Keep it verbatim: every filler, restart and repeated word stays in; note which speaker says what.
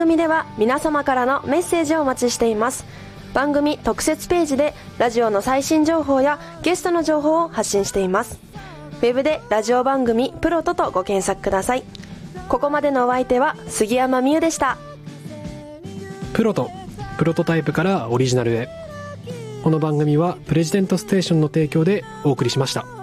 Speaker 1: 番組では皆様からのメッセージをお待ちしています。番組特設ページでラジオの最新情報やゲストの情報を発信しています。ウェブでラジオ番組プロトとご検索ください。ここまでのお相手は杉山美優でした。
Speaker 2: プロト、プロトタイプからオリジナルへ。この番組はプレジデントステーションの提供でお送りしました。